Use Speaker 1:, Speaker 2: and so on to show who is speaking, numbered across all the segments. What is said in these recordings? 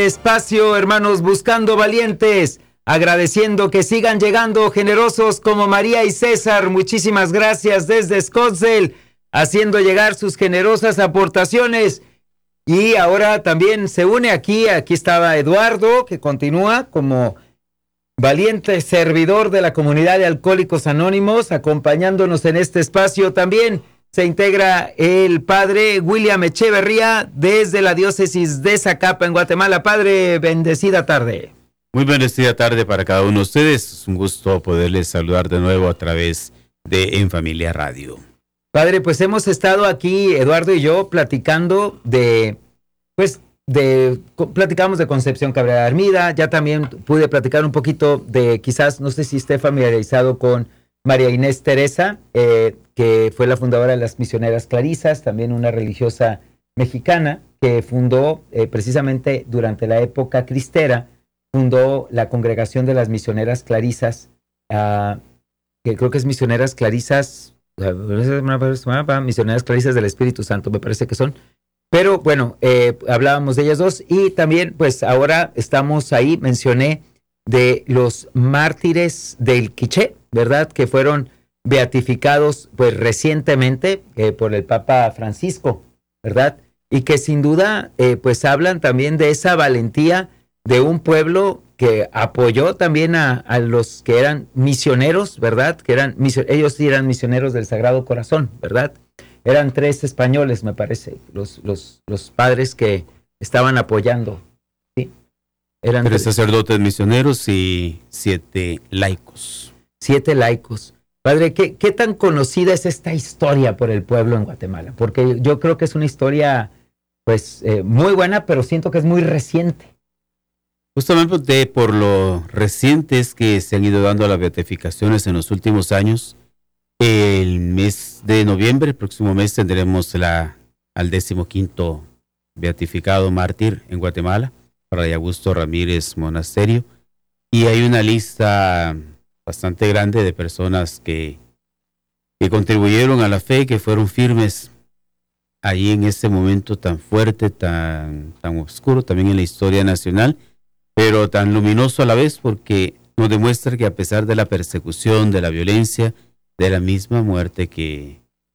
Speaker 1: Espacio, hermanos, buscando valientes, agradeciendo que sigan llegando generosos como María y César. Muchísimas gracias desde Scottsdale, haciendo llegar sus generosas aportaciones. Y ahora también se une aquí estaba Eduardo, que continúa como valiente servidor de la comunidad de Alcohólicos Anónimos, acompañándonos en este espacio. También se integra el padre William Echeverría desde la diócesis de Zacapa en Guatemala. Padre, bendecida tarde.
Speaker 2: Muy bendecida tarde para cada uno de ustedes. Es un gusto poderles saludar de nuevo a través de En Familia Radio.
Speaker 1: Padre, pues hemos estado aquí, Eduardo y yo, platicando platicamos de Concepción Cabrera Armida. Ya también pude platicar un poquito de, quizás, no sé si esté familiarizado con María Inés Teresa, que fue la fundadora de las Misioneras Clarisas, también una religiosa mexicana que fundó precisamente durante la época cristera, fundó la Congregación de las Misioneras Clarisas, que creo que es Misioneras Clarisas, Misioneras Clarisas del Espíritu Santo, me parece que son. Pero bueno, hablábamos de ellas dos y también pues ahora estamos ahí, mencioné de los mártires del Quiché, ¿verdad? Que fueron beatificados pues recientemente por el Papa Francisco, ¿verdad? Y que sin duda pues hablan también de esa valentía de un pueblo que apoyó también a los que eran misioneros, ¿verdad? Ellos sí eran misioneros del Sagrado Corazón, ¿verdad? Eran 3 españoles, me parece, los padres que estaban apoyando, ¿sí? Eran
Speaker 2: 3 sacerdotes misioneros y 7 laicos.
Speaker 1: 7 laicos. Padre, ¿qué tan conocida es esta historia por el pueblo en Guatemala? Porque yo creo que es una historia, pues, muy buena, pero siento que es muy reciente.
Speaker 2: Justamente por lo recientes que se han ido dando las beatificaciones en los últimos años, el mes de noviembre, el próximo mes, tendremos al 15º beatificado mártir en Guatemala, Fray Augusto Ramírez Monasterio, y hay una lista bastante grande de personas que contribuyeron a la fe, que fueron firmes ahí en ese momento tan fuerte, tan oscuro también en la historia nacional, pero tan luminoso a la vez, porque nos demuestra que a pesar de la persecución, de la violencia, de la misma muerte que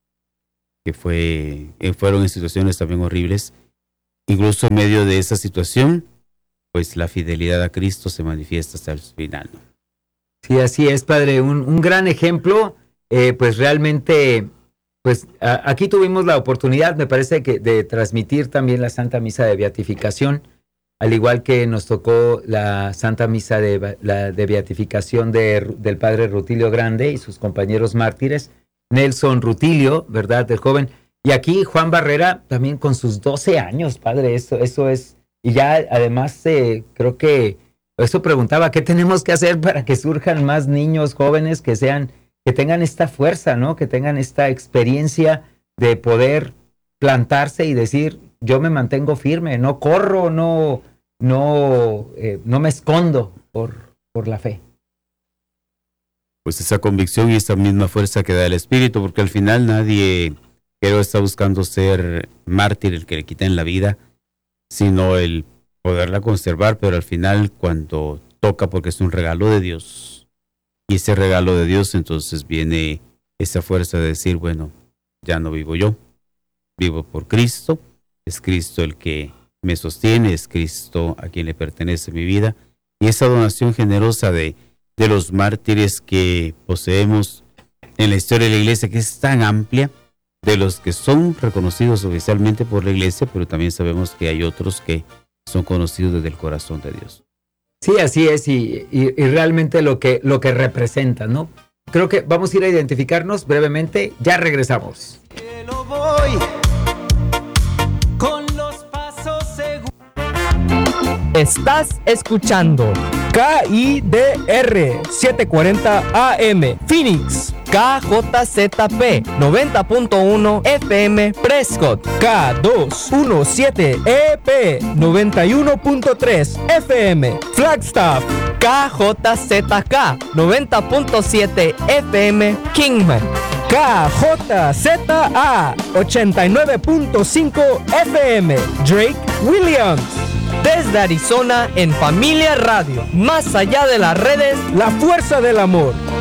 Speaker 2: fueron en situaciones también horribles, incluso en medio de esa situación, pues la fidelidad a Cristo se manifiesta hasta el final, ¿no?
Speaker 1: Sí, así es, Padre, un gran ejemplo, pues realmente, pues aquí tuvimos la oportunidad, me parece, de transmitir también la Santa Misa de Beatificación, al igual que nos tocó la Santa Misa de Beatificación del Padre Rutilio Grande y sus compañeros mártires, Nelson Rutilio, ¿verdad?, el joven, y aquí Juan Barrera también con sus 12 años, Padre, eso es, y ya además creo que eso preguntaba, ¿qué tenemos que hacer para que surjan más niños jóvenes que tengan esta fuerza, ¿no?, que tengan esta experiencia de poder plantarse y decir, yo me mantengo firme, no corro, no me escondo por la fe?
Speaker 2: Pues esa convicción y esa misma fuerza que da el Espíritu, porque al final nadie creo está buscando ser mártir, el que le quiten la vida, sino el poderla conservar, pero al final cuando toca, porque es un regalo de Dios, y ese regalo de Dios, entonces viene esa fuerza de decir, bueno, ya no vivo yo, vivo por Cristo, es Cristo el que me sostiene, es Cristo a quien le pertenece mi vida, y esa donación generosa de los mártires que poseemos en la historia de la Iglesia, que es tan amplia, de los que son reconocidos oficialmente por la Iglesia, pero también sabemos que hay otros que son conocidos desde el corazón de Dios.
Speaker 1: Sí, así es, y realmente lo que representa, ¿no? Creo que vamos a ir a identificarnos brevemente, ya regresamos.
Speaker 3: Estás escuchando KIDR 740 AM Phoenix, KJZP 90.1 FM Prescott, K217EP 91.3 FM Flagstaff, KJZK 90.7 FM Kingman, KJZA 89.5 FM Drake Williams, Desde Arizona en Familia Radio. Más allá de las redes, la fuerza del amor.